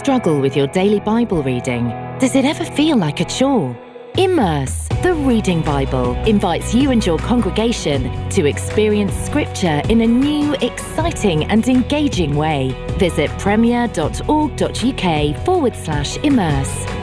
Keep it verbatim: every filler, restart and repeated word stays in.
struggle with your daily Bible reading? Does it ever feel like a chore? Immerse, the Reading Bible, invites you and your congregation to experience Scripture in a new, exciting and engaging way. Visit premier.org.uk forward slash immerse.